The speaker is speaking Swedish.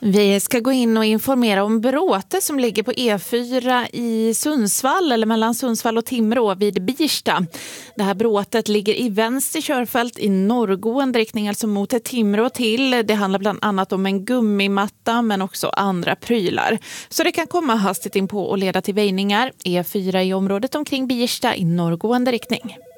Vi ska gå in och informera om bråte som ligger på E4 i Sundsvall eller mellan Sundsvall och Timrå vid Birsta. Det här bråtet ligger i vänster körfält i norrgående riktning, alltså mot Timrå till. Det handlar bland annat om en gummimatta men också andra prylar. Så det kan komma hastigt in på och leda till väjningar. E4 i området omkring Birsta i norrgående riktning.